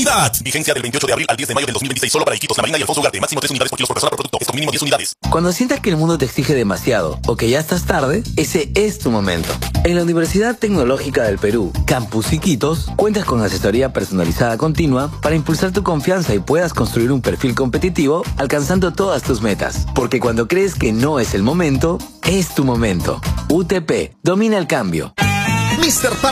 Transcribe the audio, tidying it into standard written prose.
unidad. Vigencia del 28 de abril al 10 de mayo del 2026 solo para Iquitos, La Marina y Alfonso Ugarte. Máximo 3 unidades por kilos por persona por producto. Esto mínimo 10 unidades. Cuando sientas que el mundo te exige demasiado o que ya estás tarde, ese es tu momento. En la Universidad Tecnológica del Perú, Campus Iquitos, cuentas con asesoría personalizada continua para impulsar tu confianza y puedas construir un perfil competitivo alcanzando todas tus metas. Porque cuando crees que no es el momento, es tu momento. UTP, domina el cambio. Mr.